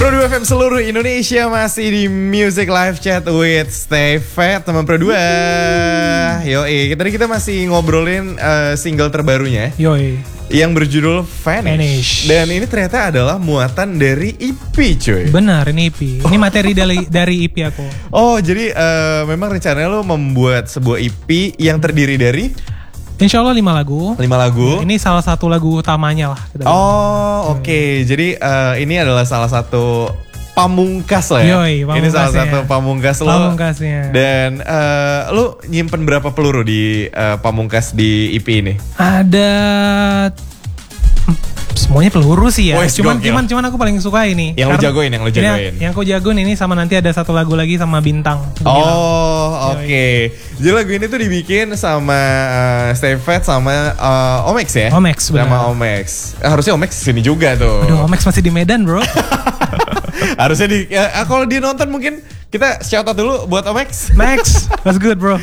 Pro 2 FM seluruh Indonesia masih di Music Live Chat with Stay Fat, teman Pro 2. Yoi, tadi kita masih ngobrolin single terbarunya. Yoi. Yang berjudul Vanish. Dan ini ternyata adalah muatan dari EP, cuy. Benar, ini EP. Ini materi dari EP aku. Oh, jadi memang rencananya lo membuat sebuah EP yang terdiri dari Insya Allah 5 lagu. 5 lagu. Ini salah satu lagu utamanya lah. Oh, oke. Jadi ini adalah salah satu pamungkas lah ya. Yoi, ini salah satu pamungkas lo. Pamungkasnya. Dan lo nyimpen berapa peluru di pamungkas di EP ini? Ada semuanya peluru sih ya. Wes, cuman aku paling suka ini. Yang lo jagoin. Yang aku jagoin ini sama nanti ada satu lagu lagi sama Bintang. Oh, oke. Jadi lagu ini tuh dibikin sama Stay Fat sama Omex ya? Omex, benar. Sama Omex. Harusnya Omex sini juga tuh. Aduh, Omex masih di Medan, bro. Harusnya kalau dia nonton mungkin kita shout out dulu buat Omex. Max, that's good, bro.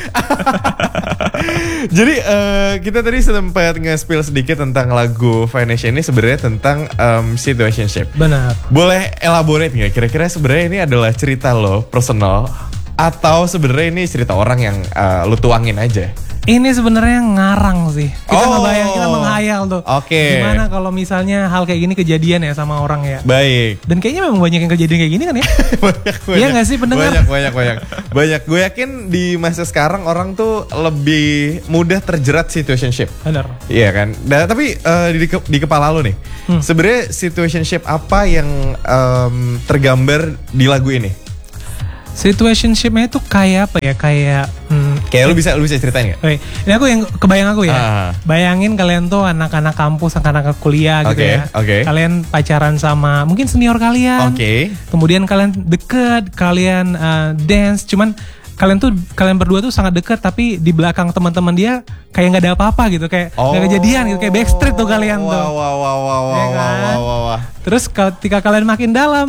Jadi kita tadi sempat nge-spill sedikit tentang lagu Vanish ini sebenarnya tentang situationship. Benar. Boleh elaborate nggak? Kira-kira sebenarnya ini adalah cerita lo personal atau sebenarnya ini cerita orang yang lo tuangin aja? Ini sebenarnya ngarang sih. Kita menghayal tuh. Oke. Gimana kalau misalnya hal kayak gini kejadian ya sama orang ya? Baik. Dan kayaknya memang banyak yang kejadian kayak gini kan ya? banyak. Iya nggak sih pendengar? Banyak. Gue yakin di masa sekarang orang tuh lebih mudah terjerat situationship. Benar. Iya kan. Tapi di kepala lo nih, sebenarnya situationship apa yang tergambar di lagu ini? Situationship-nya itu kayak apa ya? Kayak lu bisa ceritain nggak? Oke, ini aku yang kebayang aku ya. Bayangin kalian tuh anak-anak kampus, anak-anak kuliah gitu ya. Kalian pacaran sama mungkin senior kalian. Kemudian kalian deket, kalian dance. Cuman kalian berdua tuh sangat dekat, tapi di belakang teman-teman dia kayak nggak ada apa-apa gitu, kayak nggak kejadian gitu, kayak Backstreet tuh kalian tuh. Terus ketika kalian makin dalam,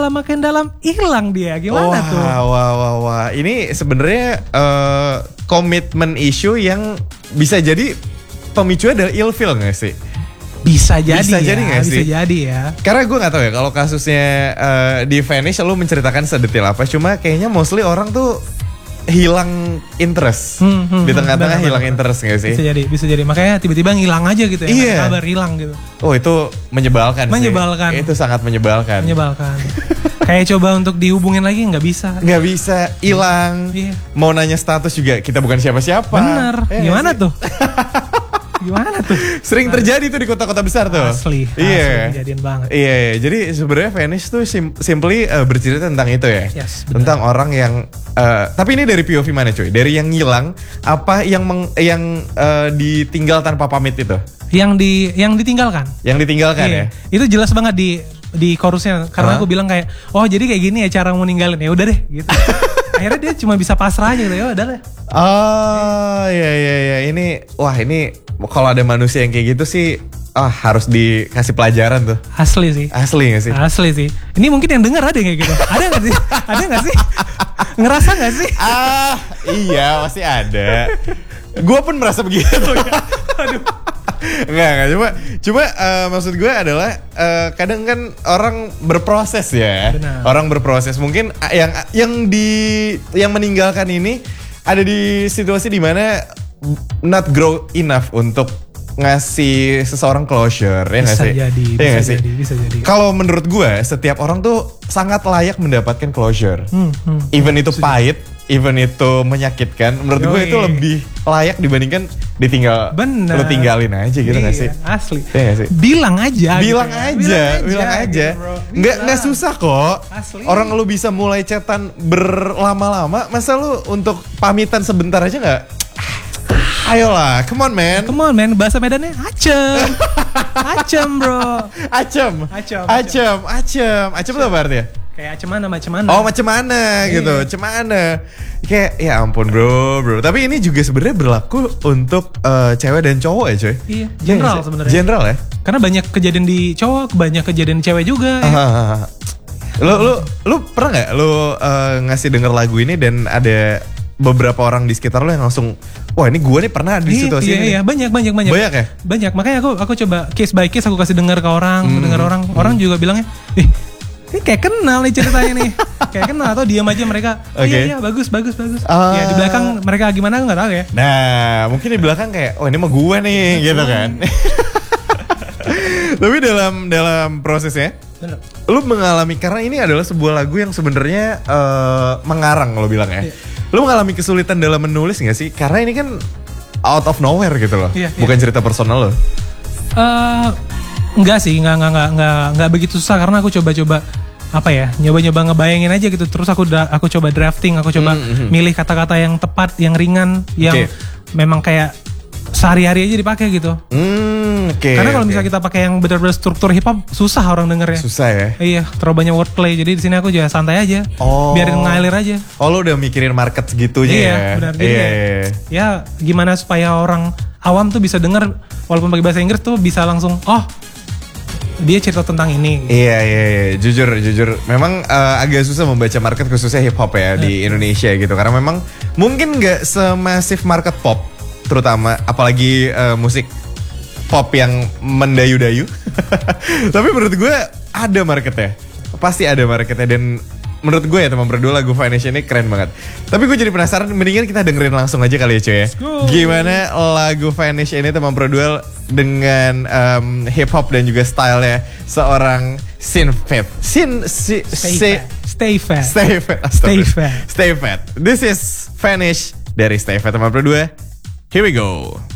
hilang dia. Gimana tuh? Ini sebenarnya komitmen issue yang bisa jadi pemicunya adalah ilfeel nggak sih? Bisa jadi gak sih? Bisa jadi ya. Karena gue gak tahu ya kalau kasusnya di Vanish lu menceritakan sedetail apa. Cuma kayaknya mostly orang tuh hilang interest. Di tengah-tengah hilang interest gak sih? Bisa jadi. Makanya tiba-tiba ngilang aja gitu ya. Iya. Kabar hilang gitu. Oh, itu menyebalkan sih. Itu sangat menyebalkan. Kayak coba untuk dihubungin lagi gak bisa. Gak bisa, hilang. Mau nanya status juga kita bukan siapa-siapa. Bener. Gimana tuh? Gimana tuh? Sering terjadi tuh di kota-kota besar tuh. Asli kejadian banget. Iya. Jadi sebenarnya Vanish tuh simply bercerita tentang itu ya. Yes, tentang orang yang tapi ini dari POV mana cuy? Dari yang ngilang apa yang ditinggal tanpa pamit itu? Yang ditinggalkan. Yang ditinggalkan ya. Itu jelas banget di chorusnya karena aku bilang kayak, "Oh, jadi kayak gini ya cara mau ninggalin." Ya udah deh gitu. Akhirnya dia cuma bisa pasrah aja gitu, ya udah deh. Oh, iya. Ini kalau ada manusia yang kayak gitu sih harus dikasih pelajaran tuh. Asli sih. Asli gak sih? Asli sih. Ini mungkin yang denger ada yang kayak gitu. Ada gak sih? Ada gak sih? Ngerasa gak sih? Iya pasti ada. Gue pun merasa begitu. Aduh. Enggak. Cuma maksud gue adalah kadang kan orang berproses ya. Benar. Orang berproses. Mungkin yang meninggalkan ini ada di situasi dimana not grow enough untuk ngasih seseorang closure, ya nggak sih? Bisa jadi. Kalau menurut gue, setiap orang tuh sangat layak mendapatkan closure. Even itu pahit, even itu menyakitkan. Menurut gue itu lebih layak dibandingkan lu tinggalin aja gitu nggak sih? Asli. Ya, gak sih? Bilang aja. Gitu, nggak susah kok. Asli. Orang lu bisa mulai chatan berlama-lama, masa lu untuk pamitan sebentar aja nggak? Ayolah, come on man. Bahasa Medannya acem. Acem bro. Acem itu apa artinya? Kayak macam mana? Oh macam mana gitu, cemana. Kayak ya ampun bro. Tapi ini juga sebenarnya berlaku untuk cewek dan cowok ya coy. Iya, general sebenarnya. General ya. Karena banyak kejadian di cowok, banyak kejadian di cewek juga. Ya. Lu pernah nggak lu ngasih denger lagu ini dan ada beberapa orang di sekitar lo yang langsung, wah ini gue nih pernah di situasi ini. Iya, banyak. Banyak ya? Banyak, makanya aku coba case by case aku kasih dengar ke orang, orang juga bilangnya, ini kayak kenal nih ceritanya nih. Kayak kenal atau diam aja mereka. Oh iya bagus. Ya di belakang mereka gimana nggak tahu ya. Nah mungkin di belakang kayak ini mah gue nih gitu kan. Tapi dalam prosesnya, lu mengalami, karena ini adalah sebuah lagu yang sebenarnya mengarang lo bilang ya. Lu mengalami kesulitan dalam menulis nggak sih? Karena ini kan out of nowhere gitu loh, bukan cerita personal lo. Enggak sih, enggak begitu susah karena aku coba-coba nyoba ngebayangin aja gitu. Terus aku coba drafting, aku coba milih kata-kata yang tepat, yang ringan, yang memang kayak sehari-hari aja dipakai gitu. Karena kalau misalnya kita pakai yang benar-benar struktur hip hop, susah orang dengernya. Susah ya? Iya, terlalu banyak wordplay. Jadi di sini aku juga santai aja. Biarin ngalir aja. Oh, lo udah mikirin market segitunya ya? Iya, benar. Ya, gimana supaya orang awam tuh bisa denger walaupun pakai bahasa Inggris tuh bisa langsung, oh, dia cerita tentang ini. Iya. Jujur. Memang agak susah membaca market khususnya hip hop ya di Indonesia gitu. Karena memang mungkin nggak semasif market pop, terutama apalagi musik pop yang mendayu-dayu. Tapi menurut gue ada marketnya. Pasti ada marketnya. Dan menurut gue ya teman berdua lagu Vanish ini keren banget. Tapi gue jadi penasaran, mendingan kita dengerin langsung aja kali ya cuy ya. Gimana lagu Vanish ini teman berdua dengan hip hop dan juga stylenya seorang Synfat. Stay Fat. This is Vanish dari Stay Fat teman berdua. Here we go.